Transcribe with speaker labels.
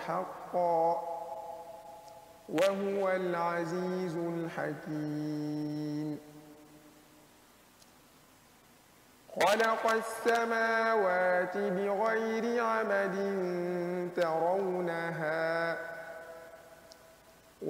Speaker 1: حقا وهو العزيز الحكيم. خلق السماوات بغير عمد ترونها